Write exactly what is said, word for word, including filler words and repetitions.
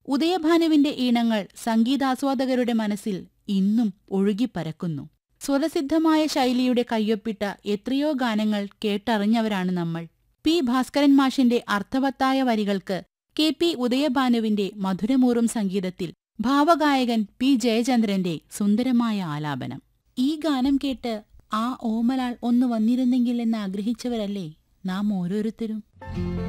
ഉദയഭാനുവിന്റെ ഈണങ്ങൾ സംഗീതാസ്വാദകരുടെ മനസ്സിൽ ഇന്നും ഒഴുകിപ്പരക്കുന്നു. സ്വതസിദ്ധമായ ശൈലിയുടെ കയ്യൊപ്പിട്ട എത്രയോ ഗാനങ്ങൾ കേട്ടറിഞ്ഞവരാണ് നമ്മൾ. പി ഭാസ്കരൻ മാഷിന്റെ അർത്ഥവത്തായ വരികൾക്ക് കെ പി ഉദയഭാനുവിന്റെ മധുരമൂറും സംഗീതത്തിൽ ഭാവഗായകൻ പി ജയചന്ദ്രന്റെ സുന്ദരമായ ആലാപനം. ഈ ഗാനം കേട്ട് ആ ഓമലാൾ ഒന്ന് വന്നിരുന്നെങ്കിൽ എന്നാഗ്രഹിച്ചവരല്ലേ നാം ഓരോരുത്തരും.